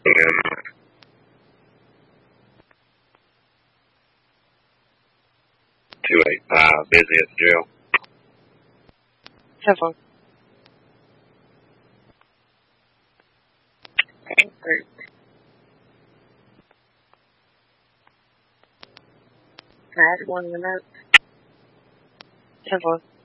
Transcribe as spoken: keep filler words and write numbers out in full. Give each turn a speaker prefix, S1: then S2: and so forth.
S1: Um, two eight five, busy at the jail.
S2: Have one.
S3: Great. Can I add one minute?
S2: Have one.